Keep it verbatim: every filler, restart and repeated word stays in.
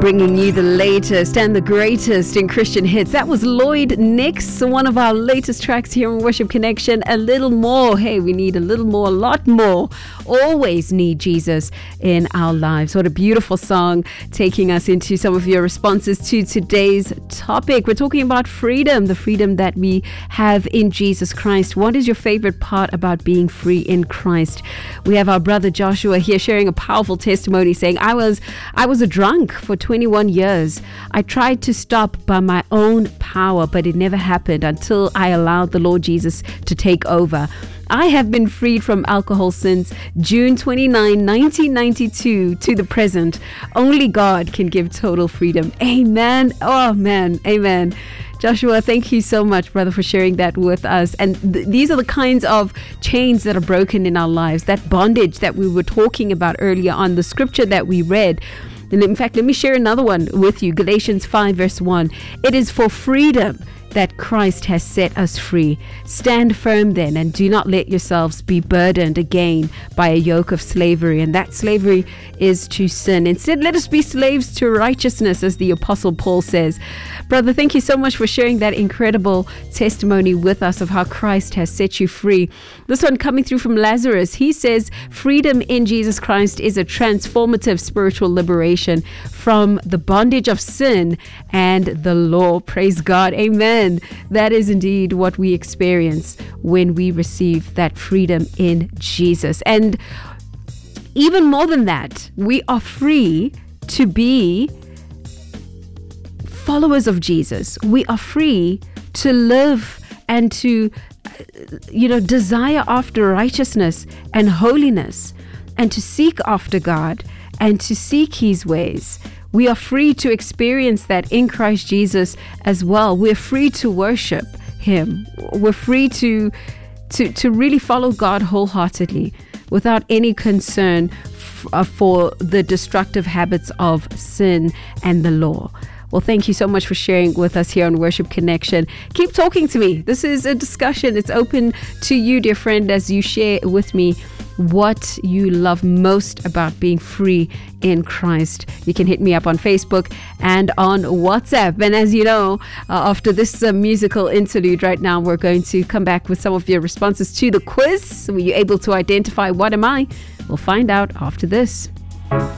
Bringing you the latest and the greatest in Christian hits. That was Lloyd Nix, one of our latest tracks here on Worship Connection. A little more. Hey, we need a little more, a lot more. Always need Jesus in our lives. What a beautiful song, taking us into some of your responses to today's topic. We're talking about freedom, the freedom that we have in Jesus Christ. What is your favorite part about being free in Christ? We have our brother Joshua here sharing a powerful testimony, saying, I was I was a drunk for twenty-one years. I tried to stop by my own power, but it never happened until I allowed the Lord Jesus to take over. I have been freed from alcohol since June twenty-ninth, nineteen ninety-two to the present. Only God can give total freedom. Amen. Oh, man. Amen. Joshua, thank you so much, brother, for sharing that with us. And th- these are the kinds of chains that are broken in our lives, that bondage that we were talking about earlier on, the scripture that we read. And in fact, let me share another one with you. Galatians five verse one. It is for freedom that Christ has set us free. Stand firm then, and do not let yourselves be burdened again by a yoke of slavery. And that slavery is to sin. Instead, let us be slaves to righteousness, as the Apostle Paul says. Brother, thank you so much for sharing that incredible testimony with us of how Christ has set you free. This one coming through from Lazarus. He says, freedom in Jesus Christ is a transformative spiritual liberation from the bondage of sin and the law. Praise God. Amen. That is indeed what we experience when we receive that freedom in Jesus. And even more than that, we are free to be followers of Jesus. We are free to live and to, you know, desire after righteousness and holiness, and to seek after God and to seek His ways. We are free to experience that in Christ Jesus as well. We're free to worship Him. We're free to, to, to really follow God wholeheartedly without any concern f- uh, for the destructive habits of sin and the law. Well, thank you so much for sharing with us here on Worship Connection. Keep talking to me. This is a discussion. It's open to you, dear friend, as you share with me what you love most about being free in Christ. You can hit me up on Facebook and on WhatsApp. And as you know, uh, after this uh, musical interlude right now, we're going to come back with some of your responses to the quiz. Were you able to identify what am I? We'll find out after this.